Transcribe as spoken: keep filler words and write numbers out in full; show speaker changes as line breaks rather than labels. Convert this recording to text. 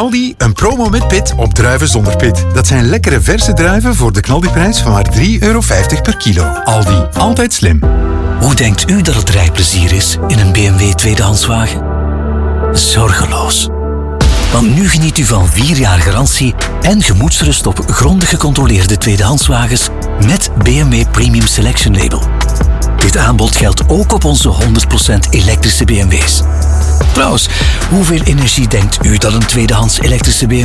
Aldi een promo met pit op druiven zonder pit. Dat zijn lekkere verse druiven voor de knaldiprijs van maar drie euro vijftig per kilo. Aldi, altijd slim.
Hoe denkt u dat het rijplezier is in een B M W tweedehandswagen? Zorgeloos. Want nu geniet u van vier jaar garantie en gemoedsrust op grondig gecontroleerde tweedehandswagens met B M W Premium Selection Label. Dit aanbod geldt ook op onze honderd procent elektrische B M W's. Trouwens, hoeveel energie denkt u dat een tweedehands elektrische B M W